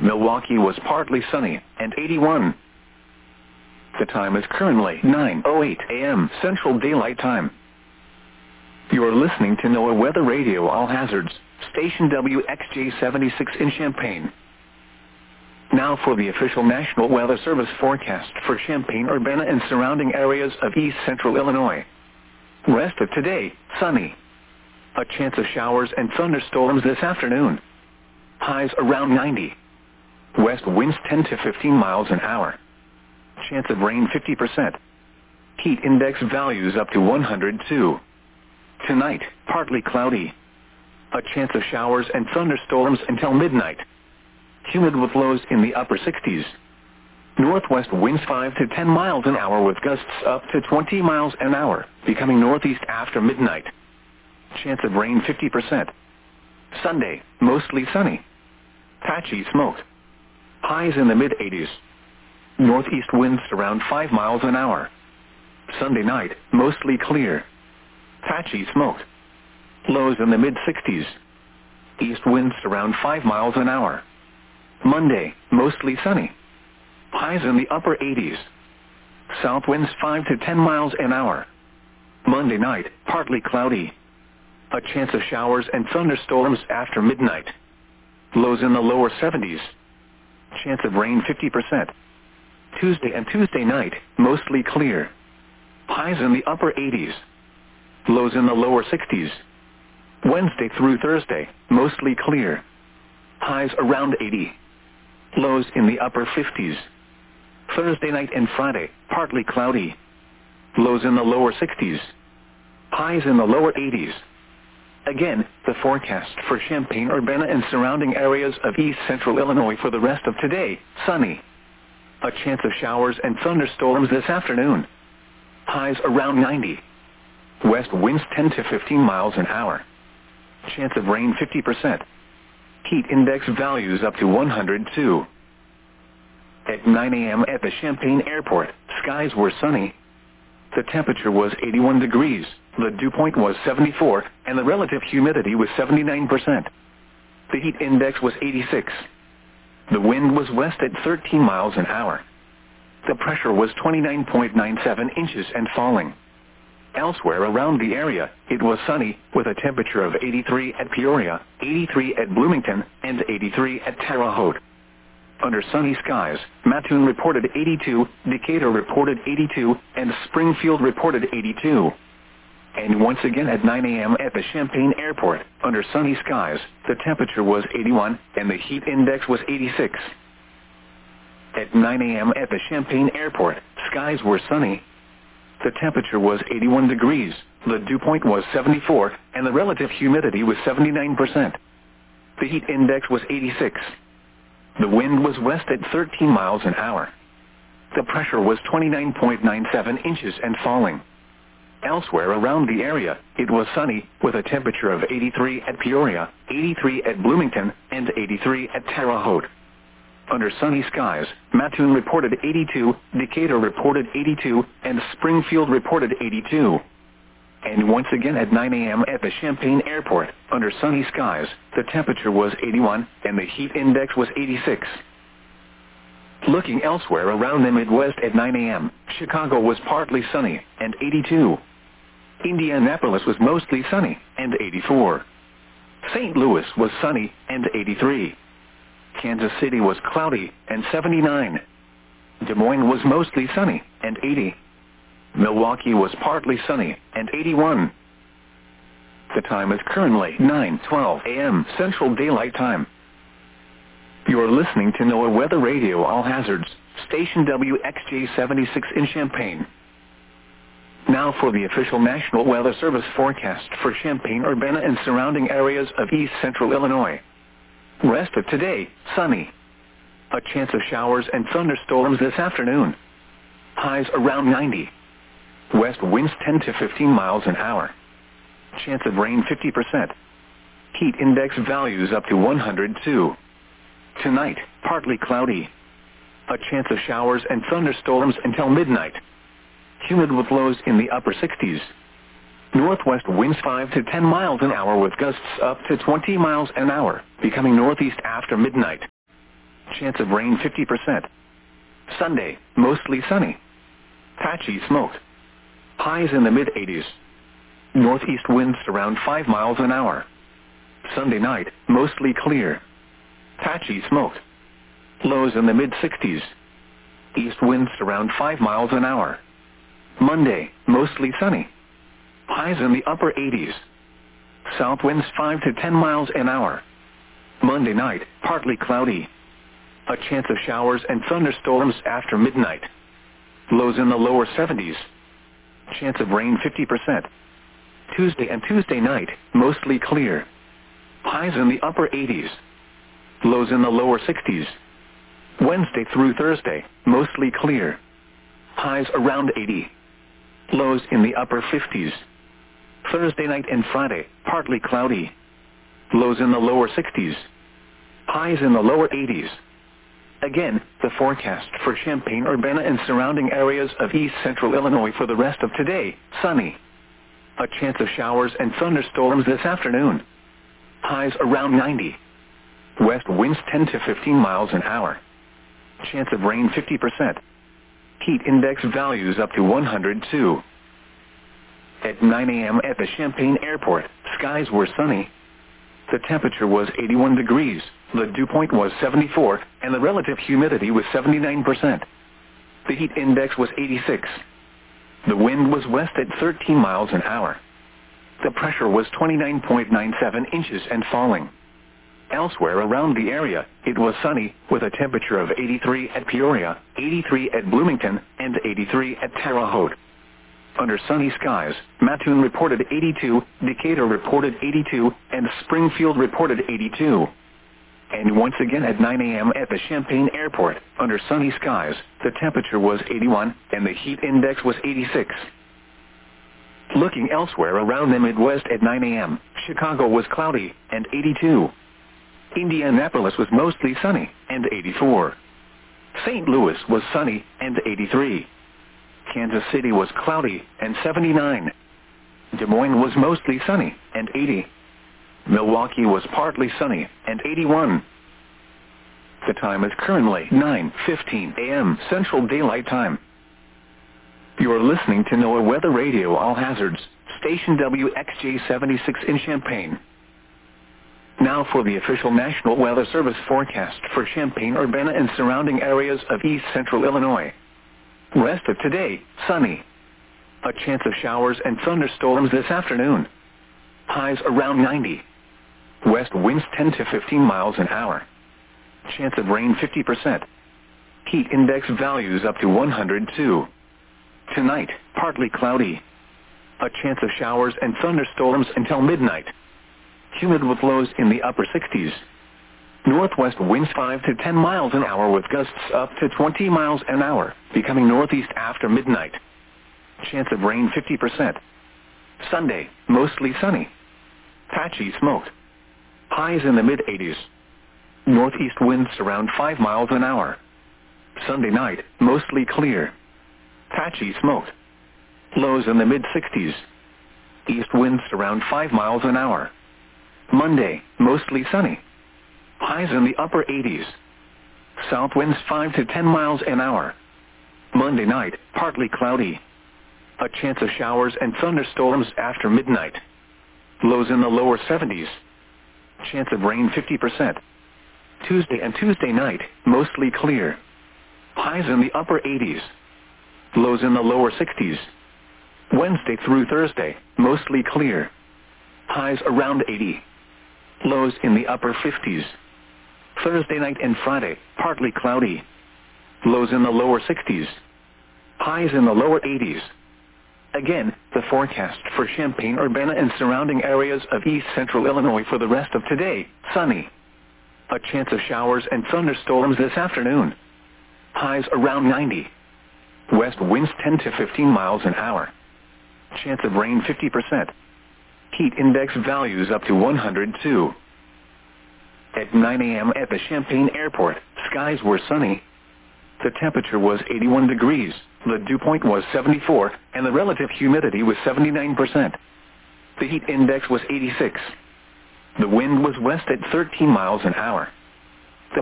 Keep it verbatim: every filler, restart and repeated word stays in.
Milwaukee was partly sunny, and eighty-one. The time is currently nine oh eight a m Central Daylight Time. You are listening to NOAA Weather Radio All Hazards, station W X J seventy-six in Champaign. Now for the official National Weather Service forecast for Champaign-Urbana and surrounding areas of east central Illinois. Rest of today, sunny. A chance of showers and thunderstorms this afternoon. Highs around ninety. West winds ten to fifteen miles an hour. Chance of rain fifty percent. Heat index values up to one hundred two. Tonight, partly cloudy. A chance of showers and thunderstorms until midnight. Humid with lows in the upper sixties. Northwest winds five to ten miles an hour with gusts up to twenty miles an hour, becoming northeast after midnight. Chance of rain fifty percent. Sunday, mostly sunny. Patchy smoke. Highs in the mid-eighties. Northeast winds around five miles an hour. Sunday night, mostly clear. Patchy smoke. Lows in the mid-sixties. East winds around five miles an hour. Monday, mostly sunny. Highs in the upper eighties. South winds five to ten miles an hour. Monday night, partly cloudy. A chance of showers and thunderstorms after midnight. Lows in the lower seventies. Chance of rain fifty percent. Tuesday and Tuesday night, mostly clear. Highs in the upper eighties. Lows in the lower sixties. Wednesday through Thursday, mostly clear. Highs around eighty. Lows in the upper fifties. Thursday night and Friday, partly cloudy. Lows in the lower sixties. Highs in the lower eighties. Again, the forecast for Champaign-Urbana and surrounding areas of east central Illinois for the rest of today, sunny. A chance of showers and thunderstorms this afternoon. Highs around ninety. West winds ten to fifteen miles an hour. Chance of rain fifty percent. Heat index values up to one hundred two. At nine a m at the Champaign Airport, skies were sunny. The temperature was eighty-one degrees, the dew point was seventy-four, and the relative humidity was seventy-nine percent. The heat index was eighty-six. The wind was west at thirteen miles an hour. The pressure was twenty-nine point nine seven inches and falling. Elsewhere around the area, it was sunny, with a temperature of eighty-three at Peoria, eighty-three at Bloomington, and eighty-three at Terre Haute. Under sunny skies, Mattoon reported eighty-two, Decatur reported eighty-two, and Springfield reported eighty-two. And once again at nine a m at the Champaign Airport, under sunny skies, the temperature was eighty-one, and the heat index was eighty-six. At nine a m at the Champaign Airport, skies were sunny. The temperature was eighty-one degrees, the dew point was seventy-four, and the relative humidity was seventy-nine percent. The heat index was eighty-six. The wind was west at thirteen miles an hour. The pressure was twenty-nine point nine seven inches and falling. Elsewhere around the area, it was sunny, with a temperature of eighty-three at Peoria, eighty-three at Bloomington, and eighty-three at Terre Haute. Under sunny skies, Mattoon reported eighty-two, Decatur reported eighty-two, and Springfield reported eighty-two. And once again at nine a m at the Champaign Airport, under sunny skies, the temperature was eighty-one, and the heat index was eighty-six. Looking elsewhere around the Midwest at nine a m, Chicago was partly sunny, and eighty-two. Indianapolis was mostly sunny, and eighty-four. Saint Louis was sunny, and eighty-three. Kansas City was cloudy, and seventy-nine. Des Moines was mostly sunny, and eighty. Milwaukee was partly sunny, and eighty-one. The time is currently nine twelve a m Central Daylight Time. You are listening to NOAA Weather Radio All Hazards, station W X J seventy-six in Champaign. Now for the official National Weather Service forecast for Champaign-Urbana and surrounding areas of east central Illinois. Rest of today, sunny. A chance of showers and thunderstorms this afternoon. Highs around ninety. West winds ten to fifteen miles an hour. Chance of rain fifty percent. Heat index values up to one hundred two. Tonight, partly cloudy. A chance of showers and thunderstorms until midnight. Humid with lows in the upper sixties. Northwest winds five to ten miles an hour with gusts up to twenty miles an hour, becoming northeast after midnight. Chance of rain fifty percent. Sunday, mostly sunny. Patchy smoke. Highs in the mid eighties. Northeast winds around five miles an hour. Sunday night, mostly clear. Patchy smoke. Lows in the mid sixties. East winds around five miles an hour. Monday, mostly sunny. Highs in the upper eighties. South winds five to ten miles an hour. Monday night, partly cloudy. A chance of showers and thunderstorms after midnight. Lows in the lower seventies. Chance of rain fifty percent. Tuesday and Tuesday night, mostly clear. Highs in the upper eighties. Lows in the lower sixties. Wednesday through Thursday, mostly clear. Highs around eighty. Lows in the upper fifties. Thursday night and Friday, partly cloudy. Lows in the lower sixties. Highs in the lower eighties. Again, the forecast for Champaign-Urbana and surrounding areas of east central Illinois for the rest of today, sunny. A chance of showers and thunderstorms this afternoon. Highs around ninety. West winds ten to fifteen miles an hour. Chance of rain fifty percent. Heat index values up to one hundred two. At nine a.m. at the Champaign Airport, skies were sunny. The temperature was eighty-one degrees, the dew point was seventy-four, and the relative humidity was seventy-nine percent. The heat index was eighty-six. The wind was west at thirteen miles an hour. The pressure was twenty-nine point nine seven inches and falling. Elsewhere around the area, it was sunny, with a temperature of eighty-three at Peoria, eighty-three at Bloomington, and eighty-three at Terre Haute. Under sunny skies, Mattoon reported eighty-two, Decatur reported eighty-two, and Springfield reported eighty-two. And once again at nine a.m. at the Champaign Airport, under sunny skies, the temperature was eighty-one, and the heat index was eighty-six. Looking elsewhere around the Midwest at nine a.m., Chicago was cloudy, and eighty-two. Indianapolis was mostly sunny, and eighty-four. Saint Louis was sunny, and eighty-three. Kansas City was cloudy, and seventy-nine. Des Moines was mostly sunny, and eighty. Milwaukee was partly sunny, and eighty-one. The time is currently nine fifteen a.m. Central Daylight Time. You're listening to NOAA Weather Radio All Hazards, station W X J seventy-six in Champaign. Now for the official National Weather Service forecast for Champaign-Urbana and surrounding areas of east central Illinois. Rest of today, sunny. A chance of showers and thunderstorms this afternoon. Highs around ninety. West winds ten to fifteen miles an hour. Chance of rain fifty percent. Heat index values up to one hundred two. Tonight, partly cloudy. A chance of showers and thunderstorms until midnight. Humid with lows in the upper sixties. Northwest winds five to ten miles an hour with gusts up to twenty miles an hour, becoming northeast after midnight. Chance of rain fifty percent. Sunday, mostly sunny. Patchy smoke. Highs in the mid eighties. Northeast winds around five miles an hour. Sunday night, mostly clear. Patchy smoke. Lows in the mid sixties. East winds around five miles an hour. Monday, mostly sunny. Highs in the upper eighties. South winds five to ten miles an hour. Monday night, partly cloudy. A chance of showers and thunderstorms after midnight. Lows in the lower seventies. Chance of rain fifty percent. Tuesday and Tuesday night, mostly clear. Highs in the upper eighties. Lows in the lower sixties. Wednesday through Thursday, mostly clear. Highs around eighty. Lows in the upper fifties. Thursday night and Friday, partly cloudy. Lows in the lower sixties. Highs in the lower eighties. Again, the forecast for Champaign-Urbana and surrounding areas of east central Illinois for the rest of today, sunny. A chance of showers and thunderstorms this afternoon. Highs around ninety. West winds ten to fifteen miles an hour. Chance of rain fifty percent. Heat index values up to one hundred two. At nine a.m. at the Champaign Airport, skies were sunny. The temperature was eighty-one degrees, the dew point was seventy-four, and the relative humidity was seventy-nine percent. The heat index was eighty-six. The wind was west at thirteen miles an hour.